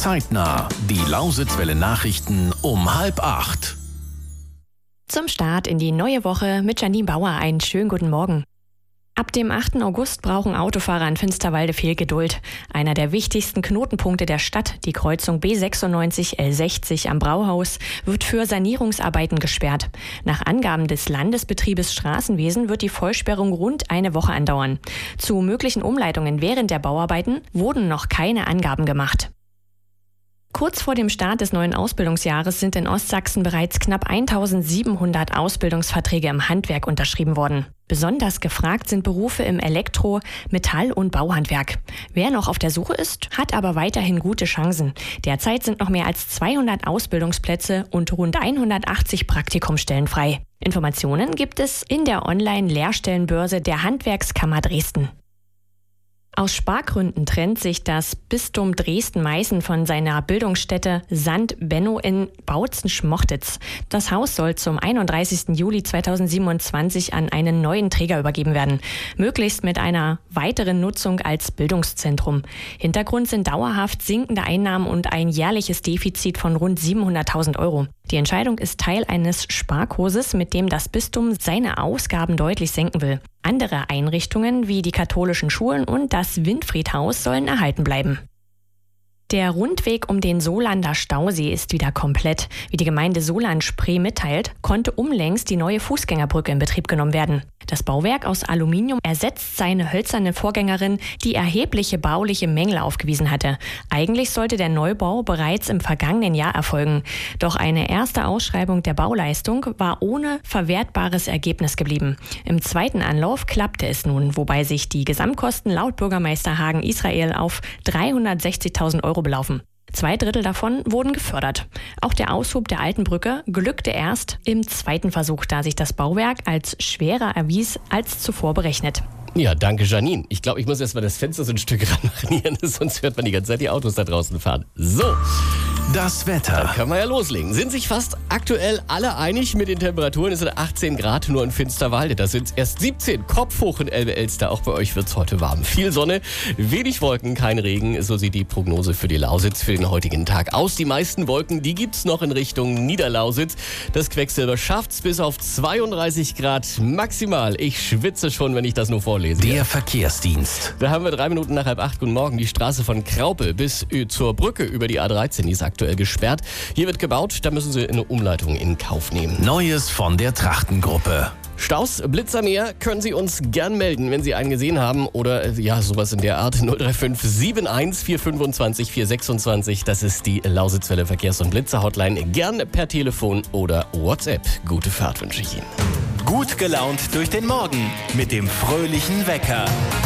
Zeitnah. Die Lausitzwelle Nachrichten um 7:30. Zum Start in die neue Woche mit Janine Bauer einen schönen guten Morgen. Ab dem 8. August brauchen Autofahrer in Finsterwalde viel Geduld. Einer der wichtigsten Knotenpunkte der Stadt, die Kreuzung B96 L60 am Brauhaus, wird für Sanierungsarbeiten gesperrt. Nach Angaben des Landesbetriebes Straßenwesen wird die Vollsperrung rund eine Woche andauern. Zu möglichen Umleitungen während der Bauarbeiten wurden noch keine Angaben gemacht. Kurz vor dem Start des neuen Ausbildungsjahres sind in Ostsachsen bereits knapp 1700 Ausbildungsverträge im Handwerk unterschrieben worden. Besonders gefragt sind Berufe im Elektro-, Metall- und Bauhandwerk. Wer noch auf der Suche ist, hat aber weiterhin gute Chancen. Derzeit sind noch mehr als 200 Ausbildungsplätze und rund 180 Praktikumsstellen frei. Informationen gibt es in der Online-Lehrstellenbörse der Handwerkskammer Dresden. Aus Spargründen trennt sich das Bistum Dresden-Meißen von seiner Bildungsstätte St. Benno in Bautzen-Schmochtitz. Das Haus soll zum 31. Juli 2027 an einen neuen Träger übergeben werden. Möglichst mit einer weiteren Nutzung als Bildungszentrum. Hintergrund sind dauerhaft sinkende Einnahmen und ein jährliches Defizit von rund 700.000 Euro. Die Entscheidung ist Teil eines Sparkurses, mit dem das Bistum seine Ausgaben deutlich senken will. Andere Einrichtungen wie die katholischen Schulen und das Winfriedhaus sollen erhalten bleiben. Der Rundweg um den Solander Stausee ist wieder komplett. Wie die Gemeinde Solandspree mitteilt, konnte unlängst die neue Fußgängerbrücke in Betrieb genommen werden. Das Bauwerk aus Aluminium ersetzt seine hölzerne Vorgängerin, die erhebliche bauliche Mängel aufgewiesen hatte. Eigentlich sollte der Neubau bereits im vergangenen Jahr erfolgen. Doch eine erste Ausschreibung der Bauleistung war ohne verwertbares Ergebnis geblieben. Im zweiten Anlauf klappte es nun, wobei sich die Gesamtkosten laut Bürgermeister Hagen Israel auf 360.000 Euro belaufen. 2/3 davon wurden gefördert. Auch der Aushub der alten Brücke glückte erst im zweiten Versuch, da sich das Bauwerk als schwerer erwies als zuvor berechnet. Ja, danke Janine. Ich glaube, ich muss erst mal das Fenster so ein Stück ranmachen hier, sonst hört man die ganze Zeit die Autos da draußen fahren. So, Das Wetter. dann können wir ja loslegen. Sind sich fast aktuell alle einig mit den Temperaturen? Es sind 18 Grad nur in Finsterwalde. Das sind erst 17. Kopf hoch in Elbe-Elster. Auch bei euch wird's heute warm. Viel Sonne, wenig Wolken, kein Regen. So sieht die Prognose für die Lausitz für den heutigen Tag aus. Die meisten Wolken, die gibt's noch in Richtung Niederlausitz. Das Quecksilber schafft's bis auf 32 Grad maximal. Ich schwitze schon, wenn ich das nur vorlese. Der Verkehrsdienst. Da haben wir 3 Minuten nach 7:30. Guten Morgen. Die Straße von Kraupe bis zur Brücke über die A13, die ist aktuell gesperrt. Hier wird gebaut, da müssen Sie eine Umleitung in Kauf nehmen. Neues von der Trachtengruppe. Staus, Blitzermeer, können Sie uns gern melden, wenn Sie einen gesehen haben oder ja, sowas in der Art. 035 71 425 426. Das ist die Lausitzwelle Verkehrs- und Blitzer-Hotline. Gern per Telefon oder WhatsApp. Gute Fahrt wünsche ich Ihnen. Gut gelaunt durch den Morgen mit dem fröhlichen Wecker.